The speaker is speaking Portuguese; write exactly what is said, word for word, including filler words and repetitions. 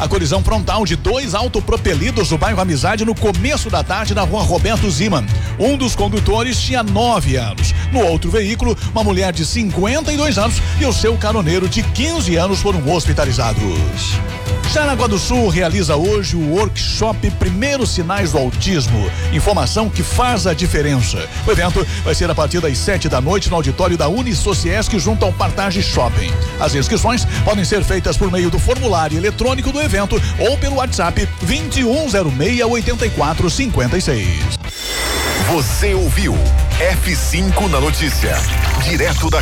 a colisão frontal de dois autopropelidos do bairro Amizade no começo da tarde na rua Roberto Ziman. Um dos condutores tinha nove anos. No outro veículo, uma mulher de cinquenta e dois anos e o seu caroneiro de quinze anos foram hospitalizados. Jaraguá do Sul realiza hoje o workshop Primeiros Sinais do Autismo. Informação que faz a diferença. O evento vai ser a partir das sete da noite no auditório da Unisociesc junto ao Partage Shopping. As inscrições podem ser feitas por meio do formulário eletrônico do evento ou pelo WhatsApp vinte e um zero seis, oitenta e quatro, cinquenta e seis. Você ouviu F cinco na notícia. Direto da